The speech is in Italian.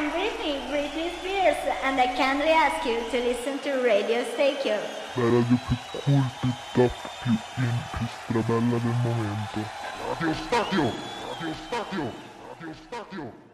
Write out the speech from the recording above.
I'm Britney Spears, and I kindly ask you to listen to Radio Staycure. La radio più cool, più top, più in, più strabella del momento. Radio Stadio! Radio Stadio! Radio Stadio!